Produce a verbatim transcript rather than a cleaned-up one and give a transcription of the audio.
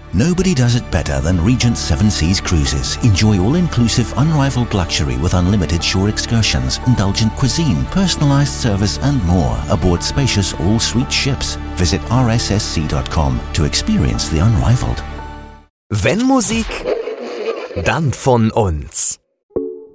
Nobody does it better than Regent Seven Seas Cruises. Enjoy all-inclusive, unrivaled luxury with unlimited shore excursions, indulgent cuisine, personalized service and more aboard spacious all-suite ships. Visit r s s c dot com to experience the unrivaled. Wenn Musik, dann von uns.